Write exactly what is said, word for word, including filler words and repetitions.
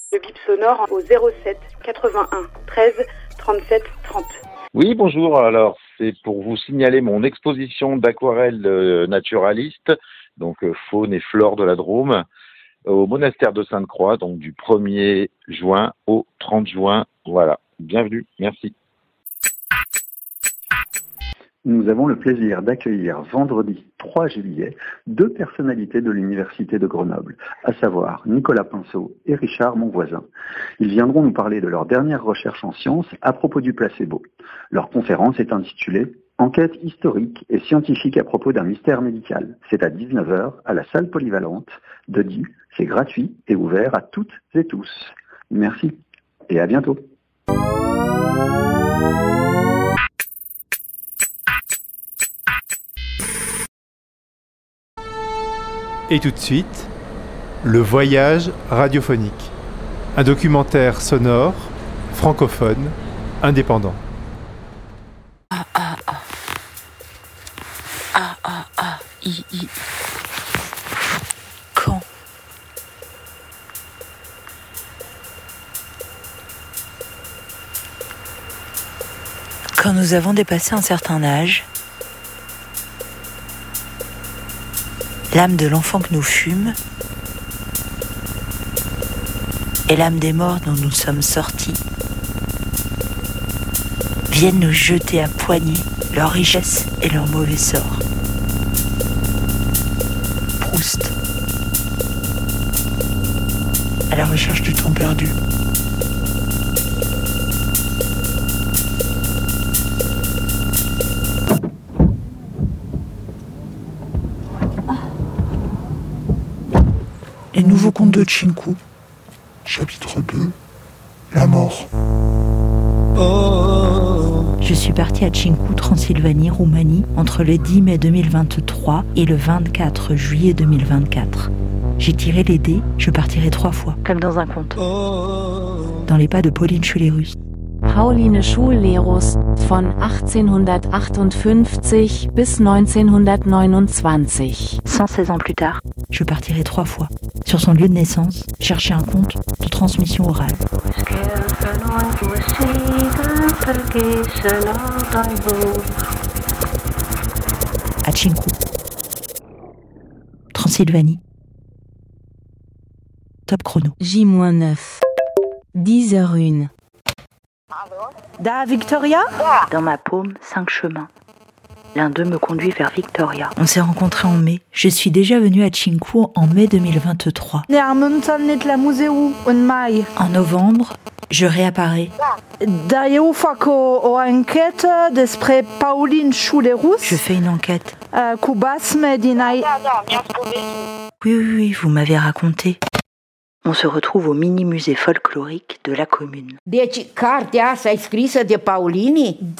Le bip sonore au zéro sept quatre-vingt-un treize trente-sept trente. Oui, bonjour. Alors, c'est pour vous signaler mon exposition d'aquarelles euh, naturalistes, donc euh, faune et flore de la Drôme, au monastère de Sainte-Croix, donc du premier juin au trente juin. Voilà. Bienvenue. Merci. Nous avons le plaisir d'accueillir vendredi trois juillet deux personnalités de l'Université de Grenoble, à savoir Nicolas Pinceau et Richard Monvoisin. Ils viendront nous parler de leur dernière recherche en sciences à propos du placebo. Leur conférence est intitulée « Enquête historique et scientifique à propos d'un mystère médical ». C'est à dix-neuf heures à la salle polyvalente de Die. C'est gratuit et ouvert à toutes et tous. Merci et à bientôt. Et tout de suite, le voyage radiophonique. Un documentaire sonore, francophone, indépendant. Ah ah ah. Ah ah ah. I I. Quand? Quand nous avons dépassé un certain âge, l'âme de l'enfant que nous fûmes et l'âme des morts dont nous sommes sortis viennent nous jeter à poignée leur richesse et leur mauvais sort. Proust. À la recherche du temps perdu. Les nouveaux contes de Chinku. Chapitre deux. La mort. Je suis partie à Chinku, Transylvanie, Roumanie, entre le dix mai deux mille vingt-trois et le vingt-quatre juillet deux mille vingt-quatre. J'ai tiré les dés, je partirai trois fois, comme dans un conte. Dans les pas de Pauline Schulerus. Pauline Schulerus, von achtzehnhundertachtundfünfzig bis neunzehnhundertneunundzwanzig. cent seize ans plus tard, je partirai trois fois, sur son lieu de naissance, chercher un conte de transmission orale. À Chinku, Transylvanie. Top chrono. J neuf. dix heures une. Da Victoria ? Dans ma paume, cinq chemins. L'un d'eux me conduit vers Victoria. On s'est rencontrés en mai. Je suis déjà venue à Chinku en mai deux mille vingt-trois. En novembre, je réapparais. Je fais une enquête. Oui, oui, oui, vous m'avez raconté. On se retrouve au mini-musée folklorique de la commune. Deci, cartea asta e scrisă de Paulini?